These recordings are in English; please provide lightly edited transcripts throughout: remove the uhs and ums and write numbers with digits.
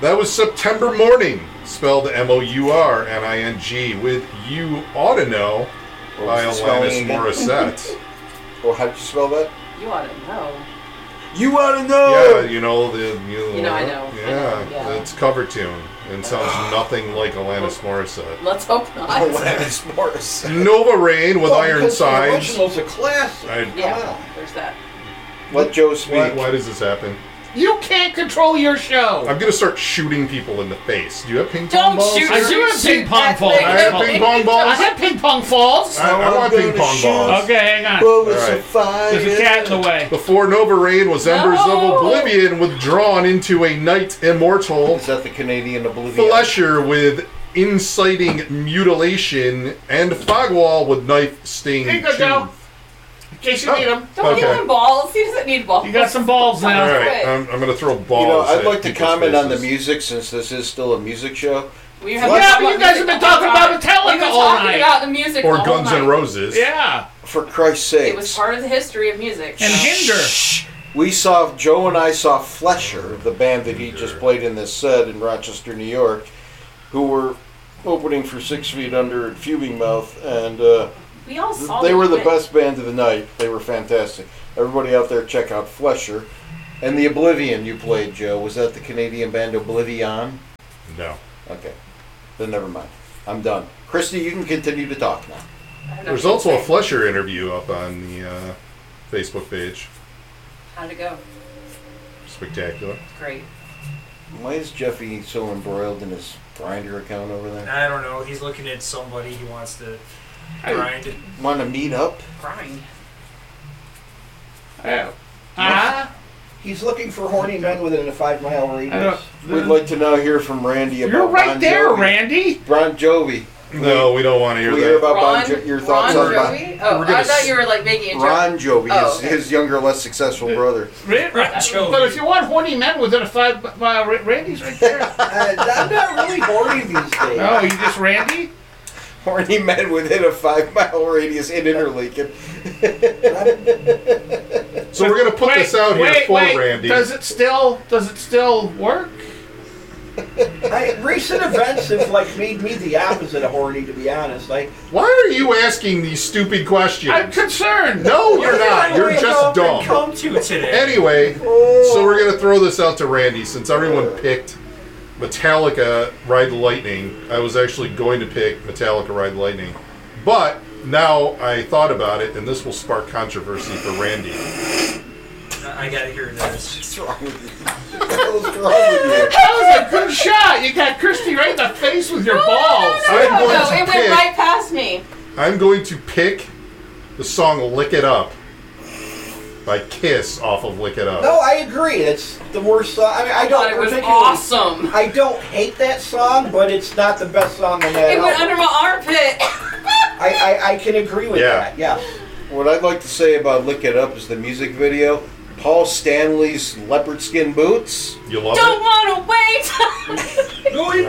That was September Morning, spelled M-O-U-R-N-I-N-G, with You Oughta Know by Alanis Morissette. Well, how did you spell that? You ought to know. You oughta know! Yeah, I know. Yeah, it's cover tune and sounds nothing like Alanis Morissette. Let's hope not. Alanis Morissette. Nova Rain with Iron Sides. The original's a classic. Yeah, there's that. Let Joe speak. Why does this happen? You can't control your show. I'm gonna start shooting people in the face. Do you have ping pong balls? Don't shoot. I do have ping pong balls. I have ping pong balls. I have ping pong balls. I want ping pong balls. Okay, hang on. Bullets All of fire. There's a cat in the way. Before Nova Rain was Embers of No. Oblivion withdrawn into a Night Immortal. Is that the Canadian Oblivion? Flesher with Inciting Mutilation, and Fogwall with Knife Sting Here you go, Joe. Tooth. In case you need them. Don't give him balls. He doesn't need balls. You got some balls All now. right, I'm going to throw balls. You know, I'd at like to people's comment on the faces. music since this is still a music show. We Yeah, but you guys have been talking about Metallica We've been all talking night. about the music Or all Guns night. N' Roses. Yeah. For Christ's sake. It was part of the history of music. And Hinder. Joe and I saw Flesher, the band that he just played in this set in Rochester, New York, who were opening for 6 Feet Under at Fuming Mouth, and We all saw they were the event. best band of the night. They were fantastic. Everybody out there, check out Flesher. And the Oblivion you played, Joe, was that the Canadian band Oblivion? No. Okay. Then never mind. I'm done. Christy, you can continue to talk now. I have There's nothing also to a say. Flesher interview up on the Facebook page. How'd it go? Spectacular. Great. Why is Jeffy so embroiled in his Grindr account over there? I don't know. He's looking at somebody he wants to grind. Want to meet up? Grind. He's looking for horny men within a 5-mile radius. We'd like to now hear from Randy about You're right Bon there, Jovi. Randy. Bon Jovi. No, we don't want to hear We hear that. about your thoughts Ron on Bon Jovi? Oh, We're gonna I thought you were like making a joke. Ron Jovi, Oh, okay. his younger, less successful brother. But if you want horny men within a 5-mile Randy's right there. I'm not really horny these days. Oh, you just Randy? Horny men within a 5-mile radius in Interlaken. So we're going to put this out here for Randy. Does it still work? Recent events have made me the opposite of horny, to be honest. Why are you asking these stupid questions? I'm concerned. No, you're not. You're just dumb. Come to today. Anyway, so we're going to throw this out to Randy since everyone picked Metallica Ride the Lightning. I was actually going to pick Metallica Ride the Lightning. But now I thought about it, and this will spark controversy for Randy. I gotta hear this. What's wrong with you? What the hell is wrong with you? That was a good shot. You got Christy right in the face with your balls. I'm going to it went pick- right past me. I'm going to pick the song Lick It Up by Kiss off of Lick It Up. No, I agree. It's the worst song. I mean, I thought don't it was particularly. awesome. I don't hate that song, but it's not the best song on that It went album. under my armpit. I can agree with Yeah. that. Yes. What I'd like to say about Lick It Up is the music video. Paul Stanley's leopard skin boots. You love Don't it? want to wait. Going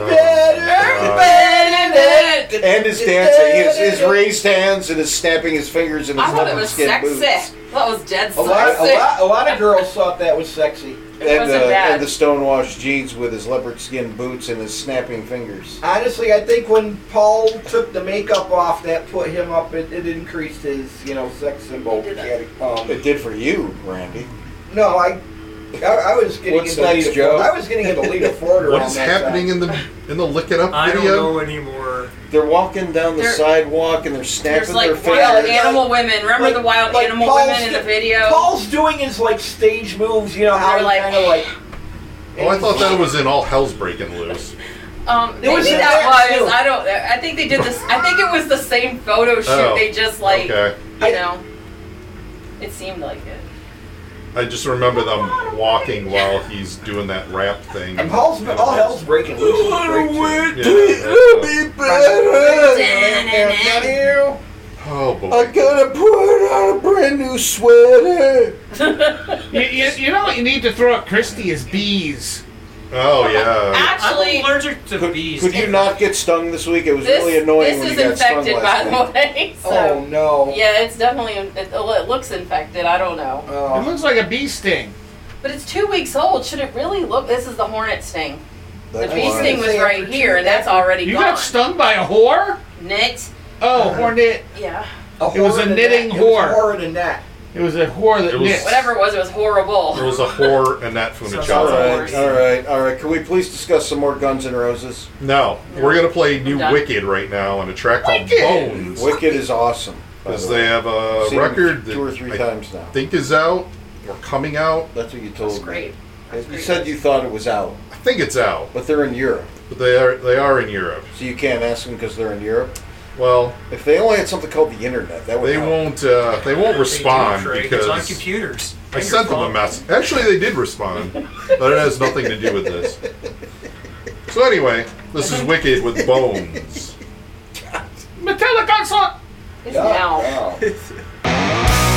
better. And his dancing, his raised hands and his snapping his fingers in his I thought it leopard was skin sexy. boots. That was dead A sexy. lot of girls thought that was sexy. It wasn't bad. And the stonewashed jeans with his leopard skin boots and his snapping fingers. Honestly, I think when Paul took the makeup off, that put him up. It increased his, sex symbol. It did that. It did for you, Randy. No, I was getting What's into next, Lita Joe? Ford. I was getting into Lita Ford What around is that happening time. in the Lick It Up I don't video? know anymore. They're walking down the There- sidewalk and they're There's snapping like their wild fingers. animal women. Remember the wild like animal Paul's women in the video? Paul's doing his stage moves. You know how They're he like- kind of like. Oh, I thought that was in All Hell's Breaking Loose. It was Maybe in that there, was. too. I don't. I think they did this. I think it was the same photo shoot. Oh, They just Okay. It seemed like it. I just remember them walking while he's doing that rap thing. And all hell's breaking loose. It's great, too. Oh boy. I gotta put on a brand new sweater. You know what you need to throw at Christy is bees. Oh yeah. Actually, I'm allergic to bees. Could you not get stung this week? It was this, really annoying this when is you got stung infected, by last the week. way. So, Oh no. yeah, it's definitely. It looks infected. I don't know. It Oh. looks like a bee sting. But it's 2 weeks old. Should it really look? This is the hornet sting. The That's bee why. sting was right here, and that's already You gone. got stung by a whore? Knit. Oh, hornet. Yeah. It was a knitting whore. It was a whore in a net. It was a whore that It was- knit. Whatever it was horrible. There was a whore in that All Funichara. right, all right, all right. Can we please discuss some more Guns N' Roses? No, we're gonna play New done. Wicked right now on a track called Wicked! Bones. Wicked is awesome. by Because the they way. have a Seen them record 2 or 3 that times now. I think is out or coming out. That's what you told That's me. great. That's You great. said you thought it was out, I think it's out, but they're in Europe, but they are in Europe. so you can't ask them because they're in Europe. Well, If they only had something called the internet, that would they help. won't respond Craig. It's on because computers. I And sent your them a phone. message. Actually, they did respond, but it has nothing to do with this. So anyway, this is Wicked with Bones. Metallica song. It's now. Wow.